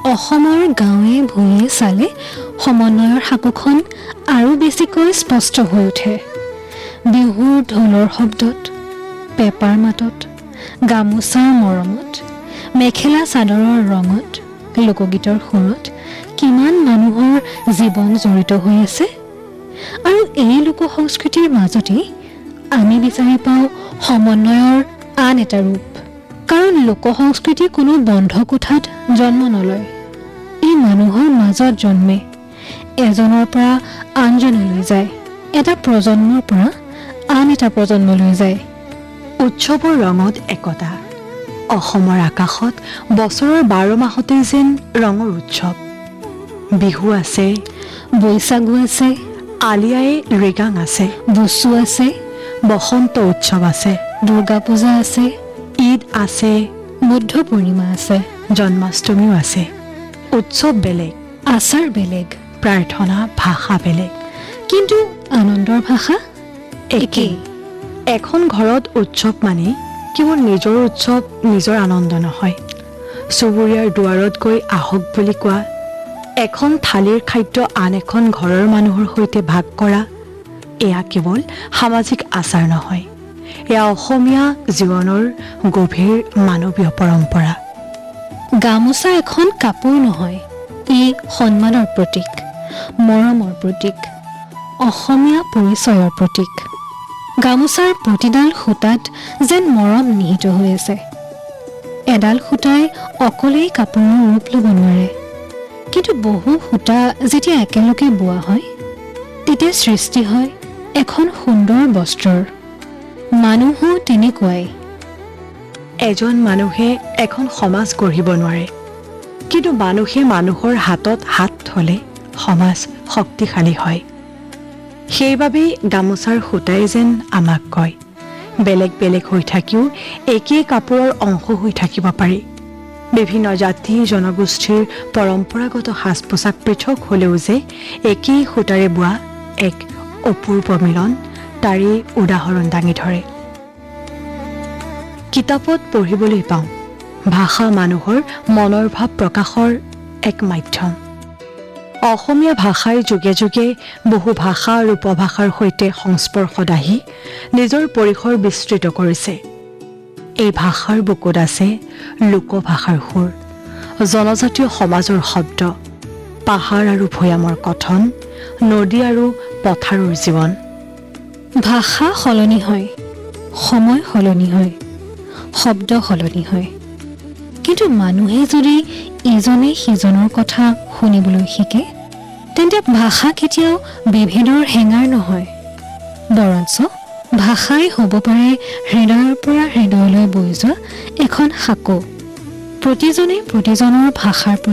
অসমৰ গাঁৱে ভূঞে চালে সমন্বয়ৰ সাঁকোখন আৰু বেছিকৈ স্পষ্ট হৈ উঠে। বিহুৰ ঢোলৰ শব্দত, পেপাৰ মাতত, গামোচাৰ মৰমত, মেখেলা চাদৰৰ ৰঙত, লোকগীতৰ সুৰত কিমান মানুহৰ জীৱন জড়িত হৈ আছে। আৰু এই লোক সংস্কৃতিৰ মাজতেই আমি বিচাৰি পাওঁ সমন্বয়ৰ আন এটা ৰূপ। কাৰণ লোক সংস্কৃতি কোনো বন্ধ কোঠাত জন্ম নলয়, ই মানুহৰ মাজত জন্মে, এজনৰ পৰা আনজনলৈ যায়, এটা প্ৰজন্মৰ পৰা আন এটা প্ৰজন্মলৈ যায়। উৎসৱৰ ৰঙত একতা। অসমৰ আকাশত বছৰৰ 12 মাহতেই যেন ৰঙৰ উৎসৱ। বিহু আছে, বৈশাগু আছে, আলি আই লৃগাং আছে, বুচু আছে, বসন্ত উৎসৱ আছে, দুৰ্গা পূজা আছে, ঈদ আছে, বুদ্ধ পূৰ্ণিমা আছে, জন্মাষ্টমীও আছে। উৎসৱ বেলেগ, আচাৰ বেলেগ, প্ৰাৰ্থনা ভাষা বেলেগ, কিন্তু আনন্দৰ ভাষা একেই। এখন ঘৰত উৎসৱ মানে কেৱল নিজৰ উৎসৱ, নিজৰ আনন্দ নহয়। চুবুৰীয়াৰ দুৱাৰত গৈ আহক বুলি কোৱা, এখন থালিৰ খাদ্য আন এখন ঘৰৰ মানুহৰ সৈতে ভাগ কৰা, এয়া কেৱল সামাজিক আচাৰ নহয়, এয়া অসমীয়া জীৱনৰ গভীৰ মানৱীয় পৰম্পৰা। গামোচা এখন কাপোৰ নহয়, ই সন্মানৰ প্ৰতীক, মৰমৰ প্ৰতীক, অসমীয়া পৰিচয়ৰ প্ৰতীক। গামোচাৰ প্ৰতিডাল সূতাত যেন মৰম নিহিত হৈ আছে। এডাল সূতাই অকলেই কাপোৰৰ ৰূপ ল'ব নোৱাৰে, কিন্তু বহু সূতা যেতিয়া একেলগে বোৱা হয়, তেতিয়া সৃষ্টি হয় এখন সুন্দৰ বস্ত্ৰৰ। মানুহো তেনেকুৱাই। এজন মানুহে এখন সমাজ গঢ়িব নোৱাৰে, কিন্তু মানুহে মানুহৰ হাতত হাত থলে সমাজ শক্তিশালী হয়। সেইবাবেই গামোচাৰ সূতাই যেন আমাক কয়, বেলেগ বেলেগ হৈ থাকিও একেই কাপোৰৰ অংশ হৈ থাকিব পাৰি। বিভিন্ন জাতি জনগোষ্ঠীৰ পৰম্পৰাগত সাজ পোছাক পৃথক হ'লেও যে একেই সূতাৰে বোৱা এক অপূৰ্ব মিলন, তাৰেই উদাহৰণ দাঙি ধৰে। কিতাপত পঢ়িবলৈ পাওঁ, ভাষা মানুহৰ মনৰ ভাৱ প্ৰকাশৰ এক মাধ্যম। অসমীয়া ভাষাই যুগে যুগে বহু ভাষা আৰু উপভাষাৰ সৈতে সংস্পৰ্শত আহি নিজৰ পৰিসৰ বিস্তৃত কৰিছে। এই ভাষাৰ বুকুত আছে লোকভাষাৰ সুৰ, জনজাতীয় সমাজৰ শব্দ, পাহাৰ আৰু ভৈয়ামৰ কথন, নদী আৰু পথাৰৰ জীৱন। ভাষা সলনি হয়, সময় সলনি হয়, শব্দ সলনি হয়, কিন্তু মানুহে যদি ইজনে সিজনৰ কথা শুনিবলৈ শিকে, তেন্তে ভাষা কেতিয়াও বিভেদৰ হেঙাৰ নহয়, বৰঞ্চ ভাষাই হ'ব পাৰে হৃদয়ৰ পৰা হৃদয়লৈ বৈ যোৱা এখন সাঁকো। প্ৰতিজনে প্ৰতিজনৰ ভাষাৰ প্ৰতি